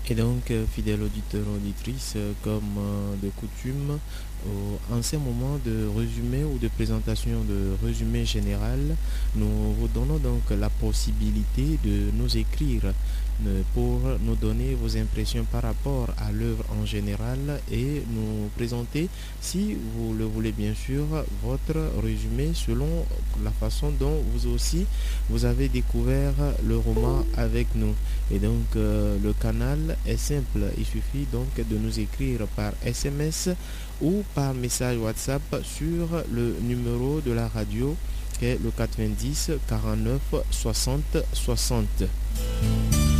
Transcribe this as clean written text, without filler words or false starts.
Et donc, fidèles auditeurs, auditrices, comme de coutume, en ces moments de résumé ou de présentation de résumé général, nous vous donnons donc la possibilité de nous écrire pour nous donner vos impressions par rapport à l'œuvre en général et nous présenter, si vous le voulez bien sûr, votre résumé selon la façon dont vous aussi vous avez découvert le roman avec nous. Et donc le canal est simple, il suffit donc de nous écrire par SMS ou par message WhatsApp sur le numéro de la radio qui est le 90 49 60 60.